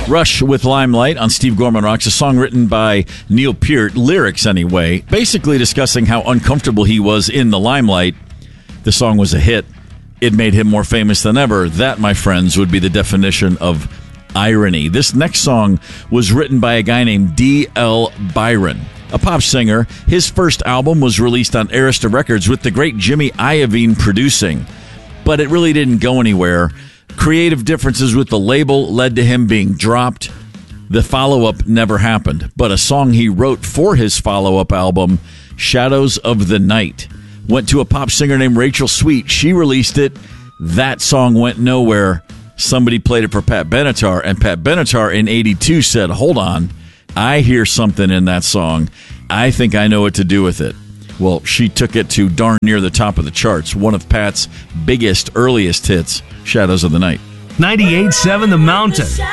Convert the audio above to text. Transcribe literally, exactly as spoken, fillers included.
Rush with Limelight on Steve Gorman Rocks, a song written by Neil Peart, lyrics anyway, basically discussing how uncomfortable he was in the limelight. The song was a hit. It made him more famous than ever. That, my friends, would be the definition of irony. This next song was written by a guy named D L Byron, a pop singer. His first album was released on Arista Records with the great Jimmy Iovine producing, but it really didn't go anywhere. Creative differences with the label led to him being dropped. The follow-up never happened, but a song he wrote for his follow-up album, Shadows of the Night, went to a pop singer named Rachel Sweet. She released it. That song went nowhere. Somebody played it for Pat Benatar, and Pat Benatar in eighty-two said, hold on, I hear something in that song. I think I know what to do with it. Well, she took it to darn near the top of the charts, one of Pat's biggest, earliest hits, Shadows of the Night. ninety-eight point seven The Mountain.